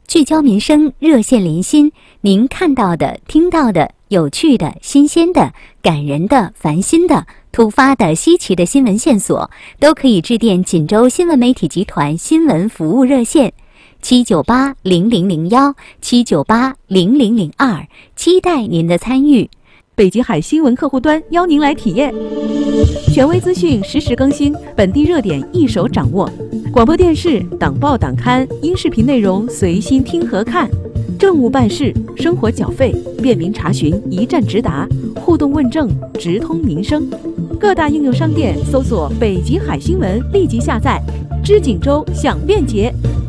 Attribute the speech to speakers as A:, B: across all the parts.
A: 聚焦民生，热线连心。您看到的、听到的、有趣的、新鲜的、感人的、烦心的、突发的、稀奇的新闻线索，都可以致电锦州新闻媒体集团新闻服务热线798-0002，798-0002，期待您的参与。
B: 北极海新闻客户端邀您来体验，权威资讯实时更新，本地热点一手掌握。广播电视、党报党刊、音视频内容随心听和看，政务办事、生活缴费便民查询，一站直达，互动问政，直通民生。各大应用商店搜索北极海新闻，立即下载，知锦州享便捷。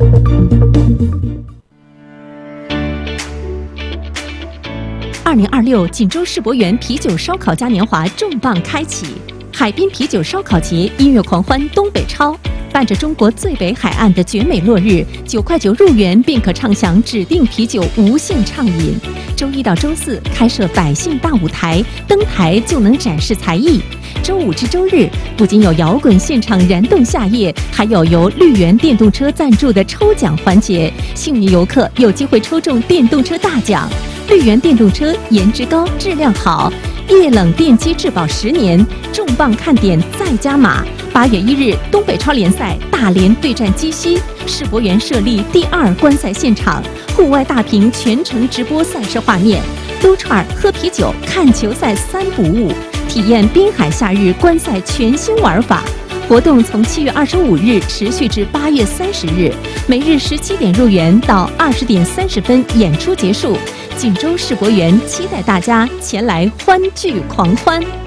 C: 2026锦州世博园啤酒烧烤嘉年华重磅开启，海滨啤酒烧烤节音乐狂欢东北超，伴着中国最北海岸的绝美落日，9块9入园便可畅享指定啤酒无限畅饮。周一到周四开设百姓大舞台，登台就能展示才艺。周五至周日不仅有摇滚现场燃动夏夜，还有由绿源电动车赞助的抽奖环节，幸运游客有机会抽中电动车大奖。绿源电动车颜值高，质量好，液冷电机质保10年，重磅看点再加码。8月1日，东北超联赛大连对战鸡西，世博园设立第2观赛现场，户外大屏全程直播赛事画面，撸串喝啤酒看球赛3不误，体验滨海夏日观赛全新玩法。活动从7月25日持续至8月30日，每日17点入园到20点30分演出结束。锦州世博园期待大家前来欢聚狂欢。